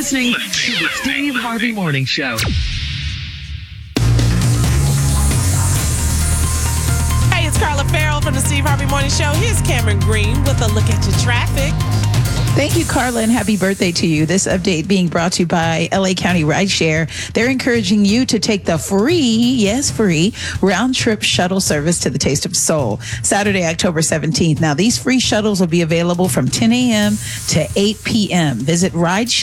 listening to the Steve Harvey Morning Show. Hey, it's Carla Farrell from the Steve Harvey Morning Show. Here's Cameron Green with a look at your traffic. Thank you, Carla, and happy birthday to you. This update being brought to you by LA County Rideshare. They're encouraging you to take the free round-trip shuttle service to the Taste of Soul, Saturday, October 17th. Now, these free shuttles will be available from 10 a.m. to 8 p.m. Visit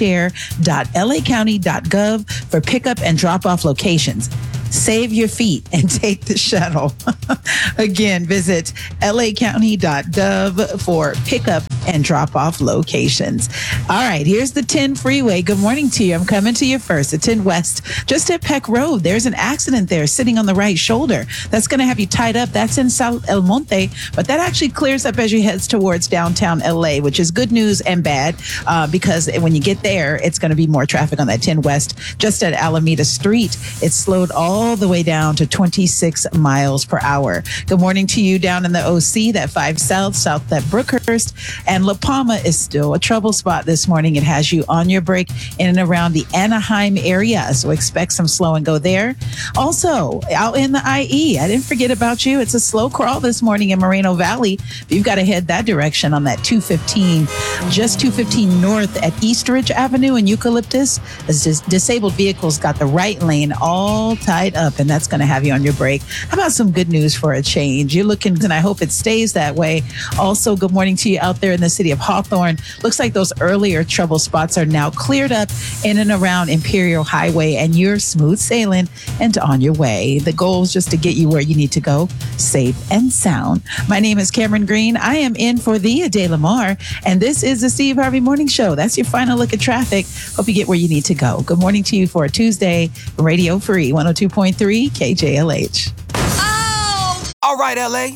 rideshare.lacounty.gov for pickup and drop-off locations. Save your feet and take the shuttle. Again, visit lacounty.gov for pickup and drop-off locations. All right, here's the 10 freeway. Good morning to you. I'm coming to you first. The 10 West, just at Peck Road. There's an accident there sitting on the right shoulder. That's going to have you tied up. That's in Sal El Monte, but that actually clears up as you head towards downtown LA, which is good news and bad because when you get there, it's going to be more traffic on that 10 West. Just at Alameda Street, it's slowed all the way down to 26 miles per hour. Good morning to you down in the OC, that 5 South at Brookhurst. And La Palma is still a trouble spot this morning. It has you on your break in and around the Anaheim area. So expect some slow and go there. Also, out in the IE, I didn't forget about you. It's a slow crawl this morning in Moreno Valley. You've got to head that direction on that 215, just 215 north at Eastridge Avenue and Eucalyptus. As disabled vehicles got the right lane all tied up, and that's going to have you on your break. How about some good news for a change? You're looking, and I hope it stays that way. Also, good morning to you out there in the city of Hawthorne. Looks like those earlier trouble spots are now cleared up in and around Imperial Highway, and you're smooth sailing and on your way. The goal is just to get you where you need to go, safe and sound. My name is Cameron Green. I am in for the Ade Lamar, and this is the Steve Harvey Morning Show. That's your final look at traffic. Hope you get where you need to go. Good morning to you for a Tuesday, Radio Free 102.3 KJLH. All right, LA,